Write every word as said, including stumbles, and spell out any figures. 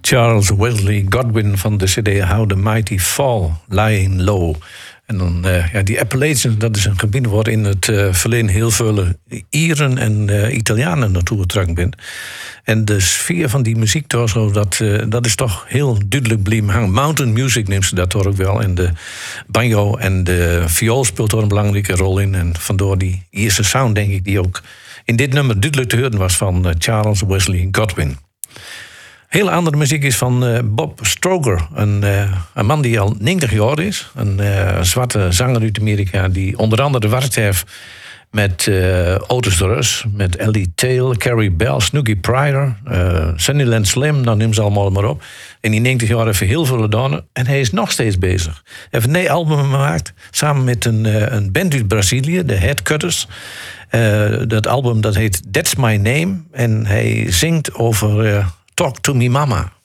Charles Wesley Godwin van de cd How the Mighty Fall, Lying Low. En dan, uh, ja, die Appalachians, dat is een gebied waar in het uh, verleden heel veel Ieren en uh, Italianen naartoe getrokken zijn. En de sfeer van die muziek, toch, zo, dat, uh, dat is toch heel duidelijk blijven hangen. Mountain music neemt ze dat toch ook wel. En de banjo en de viool speelt er een belangrijke rol in. En vandoor die eerste sound, denk ik, die ook in dit nummer duidelijk te horen was van uh, Charles Wesley Godwin. Hele andere muziek is van uh, Bob Stroger, een, uh, een man die al negentig jaar is. Een uh, zwarte zanger uit Amerika die onder andere gewerkt heeft met uh, Otis de Rus, met Ellie Tail, Carrie Bell, Snooky Pryor, uh, Sunnyland Slim, dan neem ze allemaal maar op. In die negentig jaar heeft hij heel veel gedaan en hij is nog steeds bezig. Hij heeft een nieuw album gemaakt samen met een, uh, een band uit Brazilië, de Headcutters. Uh, dat album dat heet That's My Name en hij zingt over uh, Talk to Me Mama.